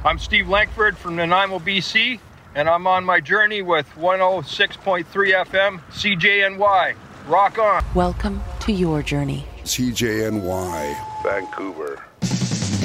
I'm Steve Lankford from Nanaimo, BC, and I'm on my journey with 106.3 FM CJNY. Rock on. Welcome to your journey. CJNY, Vancouver.